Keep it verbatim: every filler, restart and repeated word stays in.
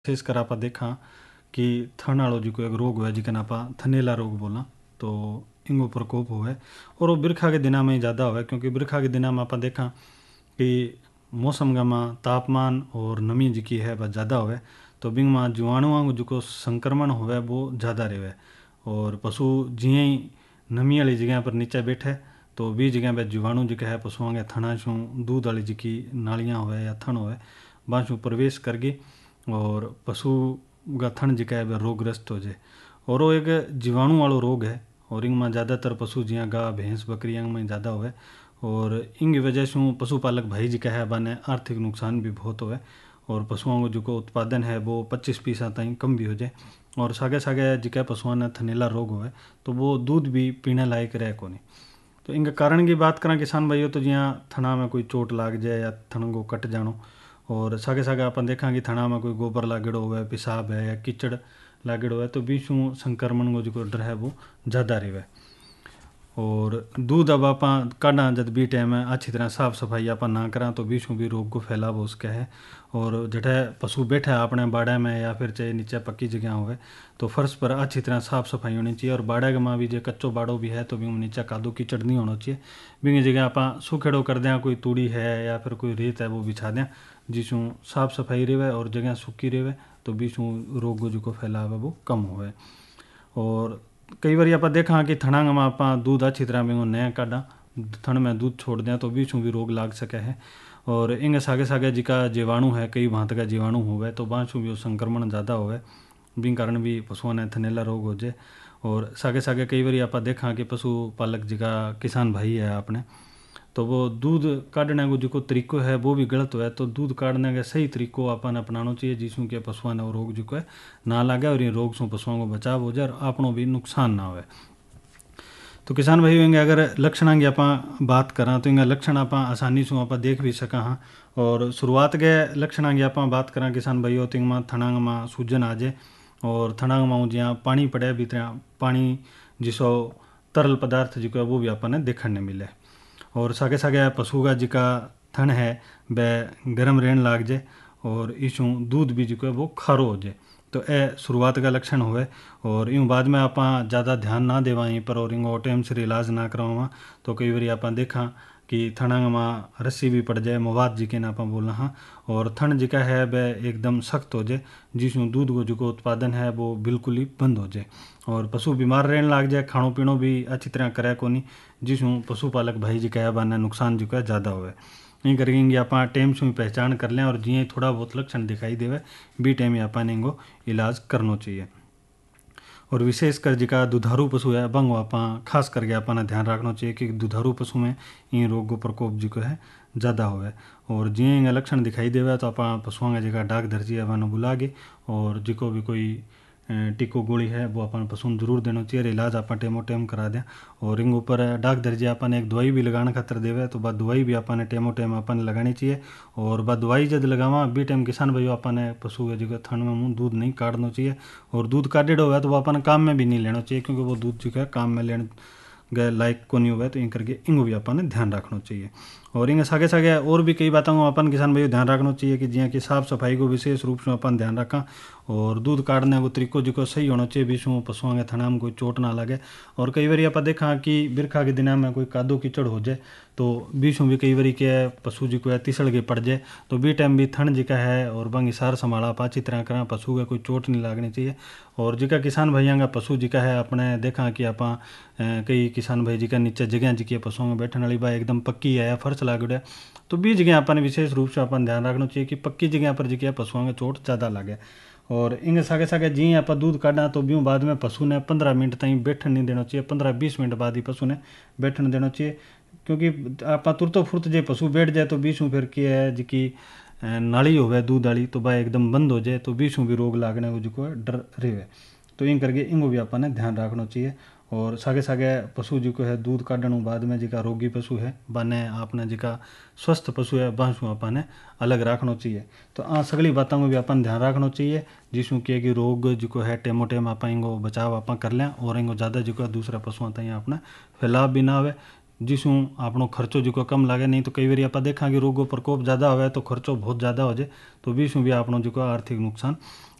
विशेषकर आप देखा कि थन वालों जो एक रोग है जिकन आप थनेला रोग बोला तो इंगो प्रकोप होवे और वो बिरखा के दिना में ज़्यादा होवे क्योंकि बिरखा के दिना में आप देखा कि मौसम का में तापमान और नमी जिकी है वह ज़्यादा होवे तो बिंग में जीवाणुओं को जो संक्रमण होवे वो ज़्यादा रहे और पशु जिये ही नमी वाली जगह पर नीचे बैठे तो भी जगह पर जीवाणु जिका है पशुओं के थना शू दूध वाली जिकी नालियाँ होवे या थन होवे बाशू प्रवेश करके और पशु का थन जिका है वह रोगग्रस्त हो जाए और वो एक जीवाणु वालो रोग है और इनमें ज़्यादातर पशु जियाँ गा भैंस बकरियाँ में ज़्यादा होवे और इनकी वजह से पशुपालक भाई जिका है बाने आर्थिक नुकसान भी बहुत होवे और पशुओं को जो को उत्पादन है वो पच्चीस पीसा तक कम भी हो जाए और सागे सागे जिका पशुओं ने थनेला रोग होवे तो वो दूध भी पीने लायक रहे को नहीं। तो इनका कारण की बात करें किसान भाइयों तो जियाँ थना में कोई चोट लाग जाए या थन को कट जानो और सागे सागे अपन देखा कि थना में कोई गोबर लागेड़ो हुआ पेशाब है या कीचड़ लागेड़ो है तो बीचों संक्रमण को जो डर है वो ज़्यादा रहे और दूध अब आप काढ़ा जब बी टाइम में अच्छी तरह साफ सफाई आप ना करा तो बीचों भी रोग को फैलाव हो सके है और जठे पशु बैठा है अपने बाड़े में या फिर चाहे नीचे पक्की जगह होवे तो फर्श पर अच्छी तरह साफ सफाई होनी चाहिए और बाड़े में भी जो कच्चो बाड़ो भी है तो भी नीचे कादो कीचड़ नहीं होना चाहिए बिंगी जगह आप सूखेड़ो कर दें कोई तूड़ी है या फिर कोई रेत है वो बिछा दें जिसों साफ सफाई रहे और जगह सूखी रहे तो बीचों रोग जो फैलाव वो कम होवे और कई बार आप देखा कि थना में आप दूध अच्छी तरह में नया काढ़ा थन में दूध छोड़ दें तो बीचों भी रोग लाग सके है और इंगे सागे सागे जिका जीवाणु है कई भांत का जीवाणु होवे तो बाँचों भी संक्रमण ज़्यादा होवे बिन कारण भी पशुओं ने थनेला रोग हो जाए और सागे सागे कई बार आप देखा कि पशुपालक जिका किसान भाई है आपने तो वो दूध काढ़ने को जो तरीको है वो भी गलत हुआ है तो दूध काढ़ने का सही तरीको अपन अपनाना चाहिए जिसमें कि पशुओं ने वो रोग जो है ना लगे और ये रोग से पशुओं को बचाव हो जाए और अपनों भी नुकसान ना हो। तो किसान भाई होंगे अगर लक्षणों की आप बात करा तो इनका लक्षण आप आसानी से आप देख भी सका हाँ और शुरुआत के लक्षणों की आप बात करा किसान भाई तो इनमें थनांग में सूजन आ जाए और थनांग में जहाँ पानी पड़े भी तरह पानी जिसो तरल पदार्थ जो है वो भी अपने देखने मिले और सागे सागे पशु का जिका थन है वह गर्म रहने लाग जाए और इसों दूध भी जो है वो खारो हो जाए तो ए शुरुआत का लक्षण हुए और यूँ बाद में आप ज़्यादा ध्यान ना देवा यहीं पर और इनको टाइम से इलाज ना करवा तो कई बार आप देखा कि थनंग में रस्सी भी पड़ जाए मवाद जिके ना आप बोलना हाँ और थन जिका है वह एकदम सख्त हो जाए जिसमें दूध को जो उत्पादन है वो बिल्कुल ही बंद हो जाए और पशु बीमार रहने लग जाए खाणो पीणो भी अच्छी तरह करे को नहीं जिसमें पशुपालक भाई जी का बाने नुकसान जो है ज़्यादा हुए नहीं करेंगे आप टाइम से पहचान कर लें और जिये थोड़ा बहुत लक्षण दिखाई देवे बी टाइम आप इनको इलाज करना चाहिए और विशेषकर जिका दुधारू पशु है बंग आप खास करके अपना ध्यान रखना चाहिए कि दुधारू पशु में इन रोग प्रकोप जो है ज़्यादा होवे और जिये इनका लक्षण दिखाई देवे तो आप पशुओं का जगह डाक दर्जी अपन बुला के और जिको भी कोई टीको गोली है वो अपन पशु जरूर देना चाहिए इलाज अपन टेमो टेम करा दें और इन ऊपर डाक दर्जी अपन एक दवाई भी लगाने खातर देवे तो बाद दवाई भी अपन टेमो टेम अपन लगानी चाहिए और बाद दवाई जब लगावा बी टाइम किसान भाई अपन पशु के जो थन में मुँह दूध नहीं काटना चाहिए और दूध काटेडो हुआ तो वो अपन काम में भी नहीं लेना चाहिए क्योंकि वो दूध जो है काम में लेने गए लायक को नहीं हुआ तो इन करके इनको भी अपन ध्यान रखना चाहिए और इनके सागे सागे और भी कई बातों को अपन किसान भाई ध्यान रखना चाहिए कि जियाँ कि साफ सफाई को विशेष रूप से अपन ध्यान रखा और दूध काटने को तरीको जो सही होना चाहिए बीच में पशुओं के थना में कोई चोट ना लगे और कई बार आप देखा कि बिरखा के दिना में कोई कादो कीचड़ हो जाए तो बीच में भी कई बार के पशु जी को तिसड़ के पड़ जाए तो बी टाइम भी थन जिका है और बंग सार संभाला आप अच्छी तरह करा पशु का कोई चोट नहीं लगनी चाहिए और जिका किसान भाइयों का पशु जिका है अपने देखा कि आप कई किसान भाई जिका नीचे जगह जिकी पशुओं में बैठने वाली बात एकदम पक्की है या फर्श लागड़ है तो बी जगह अपन विशेष रूप से अपन ध्यान रखना चाहिए कि पक्की जगह पर जिकी पशुओं में चोट ज़्यादा लगे और इन सागे सागे जी आप दूध काढ़ा तो ब्यूँ बाद में पशु ने पंद्रह मिनट तक बैठन नहीं देना चाहिए पंद्रह बीस मिनट बाद ही पशु ने बैठन देना चाहिए क्योंकि आप तुरतो फुरत जो पशु बैठ जाए तो बीचों फिर क्या है जिकी नाली होवे दूध वाली तो वह एकदम बंद हो जाए तो बीचों भी रोग लागने को जो डर रहे तो इन करके इनको भी अपन ने ध्यान रखना चाहिए और सागे सागे पशु जो है दूध काढ़ने बाद में जिका रोगी पशु है बाने आपने जिका स्वस्थ पशु है बांसू अपन अलग रखना चाहिए तो आ सगली बातों को भी अपन ध्यान रखना चाहिए जिसमें कि कि रोग जो है टेमो टेम आप इनको बचाव आप कर लें और इनको ज़्यादा जो दूसरा पशुओं तक अपना फैलाव भी ना आए जिसू आपणो खर्चो जो कम लागे। नहीं तो कई बार आप देखा कि रोगों प्रकोप ज़्यादा हो तो खर्चो बहुत ज़्यादा हो जाए, तो बीसू भी आपणो जो आर्थिक नुकसान